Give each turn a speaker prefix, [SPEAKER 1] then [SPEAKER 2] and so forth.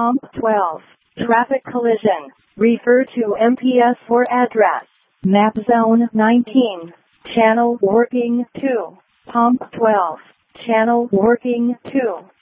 [SPEAKER 1] Pump 12. Traffic collision. Refer to MPS for address. Map zone 19. Channel working 2. Pump 12. Channel working 2.